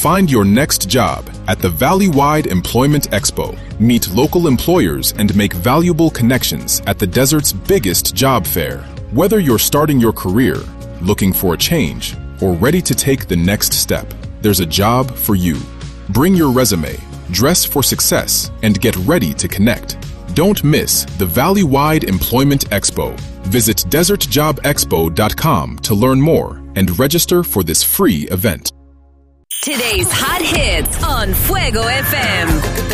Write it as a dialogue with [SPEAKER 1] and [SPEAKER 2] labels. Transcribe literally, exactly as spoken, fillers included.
[SPEAKER 1] Find your next job at the Valley-Wide Employment Expo. Meet local employers and make valuable connections at the desert's biggest job fair. Whether you're starting your career, looking for a change, or ready to take the next step, there's a job for you. Bring your resume, dress for success, and get ready to connect. Don't miss the Valley-Wide Employment Expo. Visit desert job expo dot com to learn more and register for this free event.
[SPEAKER 2] Today's hot hits on Fuego F M.